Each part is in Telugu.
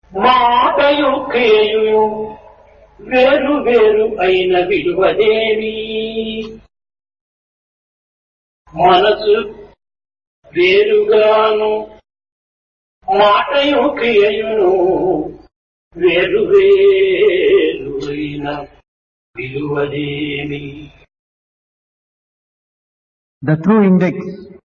మాటయు క్రియయు వేరు వేరు అయిన విలువదేమి మనసు వేరుగాను మాటయు క్రియయును వేరు వేరు అయిన విలువదేమి. The true index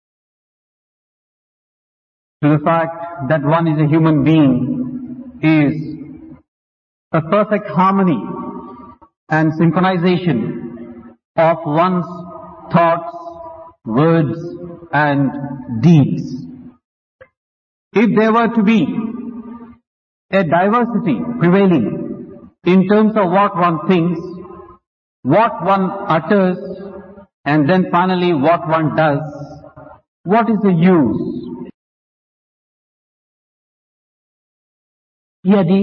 to the fact that one is a human being is a perfect harmony and synchronization of one's thoughts, words and deeds. If there were to be a diversity prevailing in terms of what one thinks, what one utters, and then finally what one does, what is the use? यदि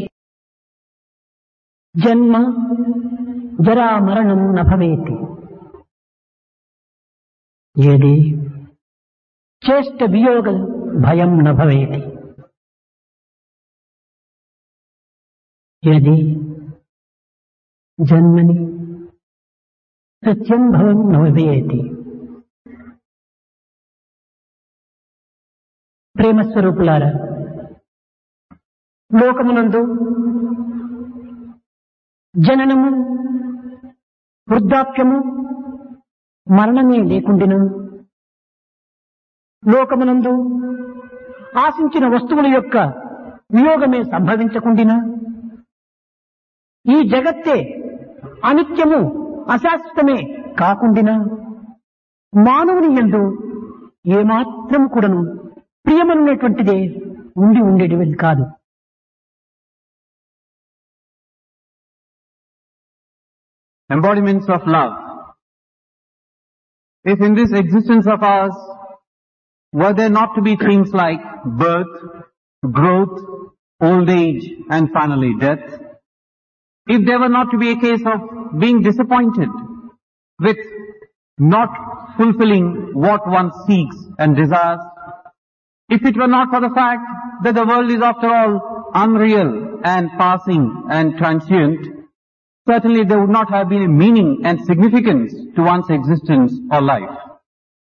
जन्म जरा मरणं न भवेति, यदि चेष्ट वियोग भयं न भवेति, यदि जन्मनि सत्यं भवं न भवेति. ప్రేమ స్వరూపులారా, లోకమునందు జననము, వృద్ధాప్యము, మరణమే లేకుండిను, లోకమునందు ఆశించిన వస్తువుల యొక్క వియోగమే సంభవించకుండినా, ఈ జగత్తే అనిత్యము అశాశ్వతమే కాకుండినా, మానవుని యందు ఏమాత్రం కూడాను ప్రియమనేటువంటిదే ఉండేది కాదు. Embodiments of love. If in this existence of ours were there not to be things like birth, growth, old age and finally death, if there were not to be a case of being disappointed with not fulfilling what one seeks and desires, if it were not for the fact that the world is after all unreal and passing and transient, certainly there would not have been a meaning and significance to one's existence or life.